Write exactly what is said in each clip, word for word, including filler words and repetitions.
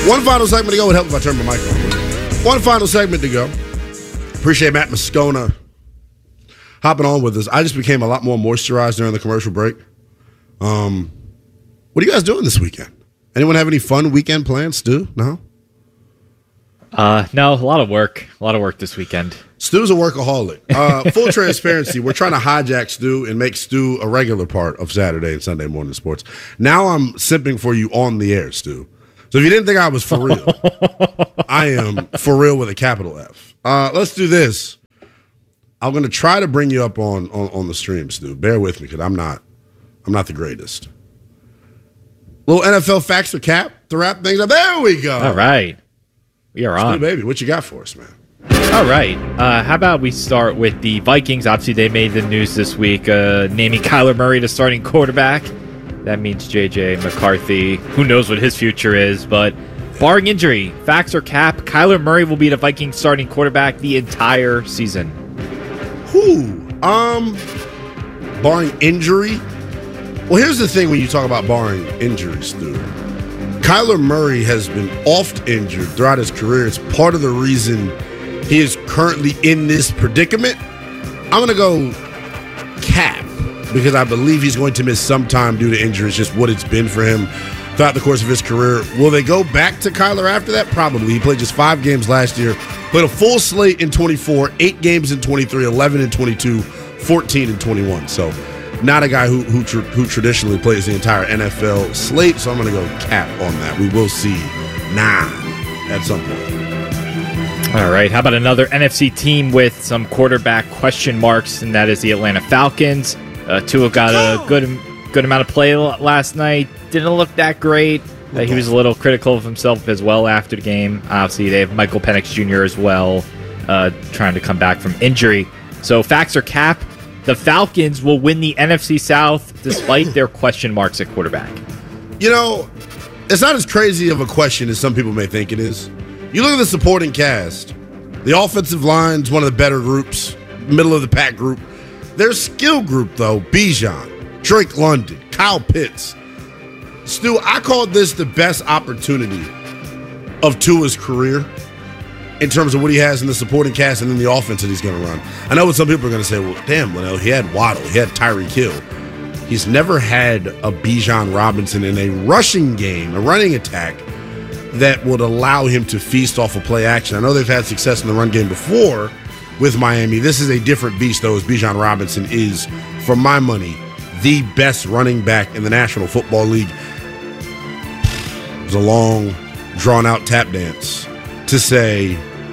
One final segment to go. It would help if I turn my mic on. One final segment to go. Appreciate Matt Moscona hopping on with us. I just became a lot more moisturized during the commercial break. Um, what are you guys doing this weekend? Anyone have any fun weekend plans, Stu? No? Uh, no, a lot of work. A lot of work this weekend. Stu's a workaholic. Uh, full transparency, we're trying to hijack Stu and make Stu a regular part of Saturday and Sunday morning sports. Now I'm simping for you on the air, Stu. So if you didn't think I was for real, I am for real with a capital F. Uh, let's do this. I'm going to try to bring you up on, on, on the stream, Stu. Bear with me because I'm not, I'm not the greatest. Little N F L facts or cap to wrap things up. There we go. All right. We are on. Stu, baby, what you got for us, man? All right. Uh, how about we start with the Vikings? Obviously, they made the news this week, uh, naming Kyler Murray the starting quarterback. That means J J McCarthy. Who knows what his future is, but barring injury, facts or cap, Kyler Murray will be the Vikings starting quarterback the entire season. Who? Um, barring injury? Well, here's the thing when you talk about barring injuries, dude. Kyler Murray has been oft injured throughout his career. It's part of the reason he is currently in this predicament. I'm going to go cap because I believe he's going to miss some time due to injury. It's just what it's been for him throughout the course of his career. Will they go back to Kyler after that? Probably. He played just five games last year. Played a full slate in twenty-four, eight games in twenty-three, eleven in twenty-two, fourteen in twenty-one. So not a guy who who, tr- who traditionally plays the entire N F L slate. So I'm going to go cap on that. We will see nine at some point. All right. How about another N F C team with some quarterback question marks, and that is the Atlanta Falcons. Uh, Tua got a good good amount of play last night. Didn't look that great. Uh, he was a little critical of himself as well after the game. Obviously, they have Michael Penix Junior as well, uh, trying to come back from injury. So, facts or cap, the Falcons will win the N F C South despite their question marks at quarterback. You know, it's not as crazy of a question as some people may think it is. You look at the supporting cast. The offensive line's one of the better groups, middle of the pack group. Their skill group, though, Bijan, Drake London, Kyle Pitts. Stu, I called this the best opportunity of Tua's career in terms of what he has in the supporting cast and in the offense that he's going to run. I know what some people are going to say, well, damn, Linnell, he had Waddle, he had Tyreek Hill. He's never had a Bijan Robinson in a rushing game, a running attack, that would allow him to feast off of play action. I know they've had success in the run game before with Miami. This is a different beast, though, as Bijan Robinson is, for my money, the best running back in the National Football League. It was a long, drawn-out tap dance to say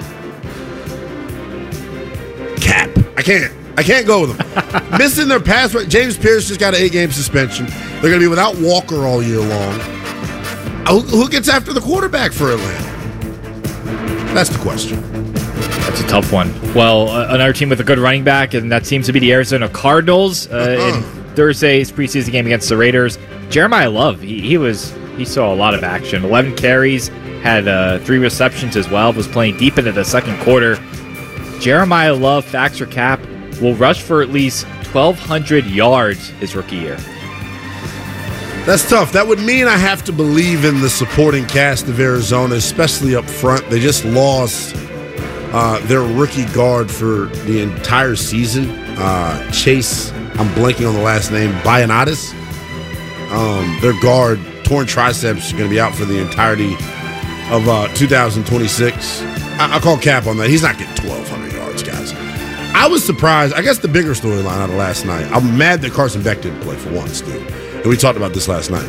cap. I can't. I can't go with them. Missing their pass rate. James Pierce just got an eight-game suspension. They're going to be without Walker all year long. Who, who gets after the quarterback for Atlanta? That's the question. That's a tough one. Well, uh, another team with a good running back, and that seems to be the Arizona Cardinals. Uh, uh-huh. In Thursday's preseason game against the Raiders, Jeremiah Love, he, he was he saw a lot of action. eleven carries, had uh, three receptions as well, was playing deep into the second quarter. Jeremiah Love, facts or cap, will rush for at least twelve hundred yards his rookie year. That's tough. That would mean I have to believe in the supporting cast of Arizona, especially up front. They just lost uh, their rookie guard for the entire season. Uh, Chase, I'm blanking on the last name, Bionatis. Um, their guard, torn triceps, going to be out for the entirety of uh, two thousand twenty-six. I- I call cap on that. He's not getting twelve hundred yards, guys. I was surprised. I guess the bigger storyline out of last night, I'm mad that Carson Beck didn't play for once, dude. And we talked about this last night.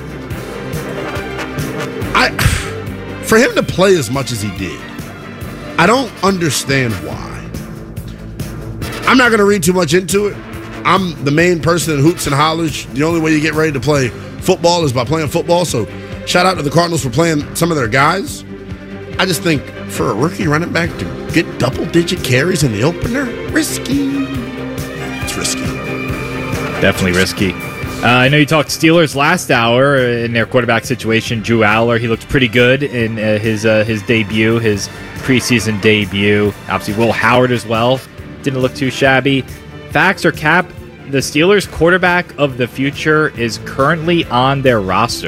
I, for him to play as much as he did, I don't understand why. I'm not going to read too much into it. I'm the main person in hoops and hollers. The only way you get ready to play football is by playing football. So shout out to the Cardinals for playing some of their guys. I just think for a rookie running back to get double-digit carries in the opener, risky. It's risky. Definitely risky. Uh, I know you talked Steelers last hour in their quarterback situation. Drew Aller, he looked pretty good in uh, his uh, his debut, his preseason debut. Obviously, Will Howard as well. Didn't look too shabby. Facts or cap, the Steelers quarterback of the future is currently on their roster.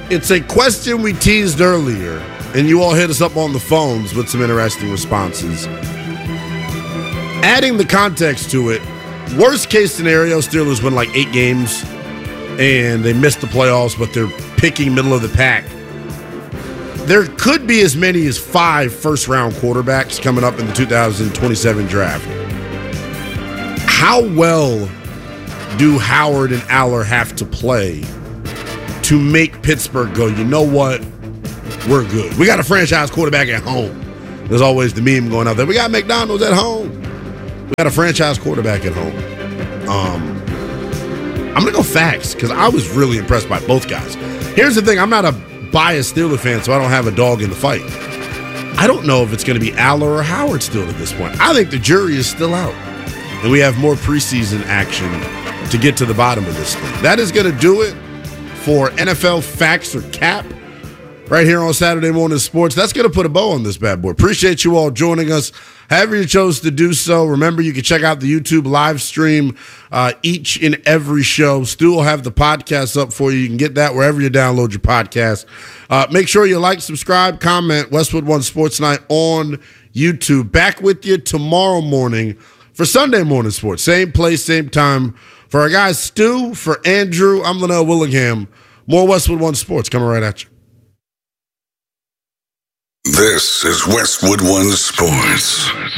It's a question we teased earlier, and you all hit us up on the phones with some interesting responses. Adding the context to it, worst case scenario, Steelers win like eight games and they miss the playoffs, but they're picking middle of the pack. There could be as many as five first-round quarterbacks coming up in the two thousand twenty-seven draft. How well do Howard and Aller have to play to make Pittsburgh go, you know what, we're good? We got a franchise quarterback at home. There's always the meme going out there. We got McDonald's at home. We got a franchise quarterback at home. Um, I'm going to go facts because I was really impressed by both guys. Here's the thing. I'm not a biased Steeler fan, so I don't have a dog in the fight. I don't know if it's going to be Aller or Howard still at this point. I think the jury is still out, and we have more preseason action to get to the bottom of this thing. That is going to do it for N F L Facts or Cap right here on Saturday Morning Sports. That's going to put a bow on this bad boy. Appreciate you all joining us. However you chose to do so, remember you can check out the YouTube live stream uh, each and every show. Stu will have the podcast up for you. You can get that wherever you download your podcast. Uh, make sure you like, subscribe, comment. Westwood One Sports Night on YouTube. Back with you tomorrow morning for Sunday Morning Sports. Same place, same time. For our guys Stu, for Andrew, I'm Linnell Willingham. More Westwood One Sports coming right at you. This is Westwood One Sports.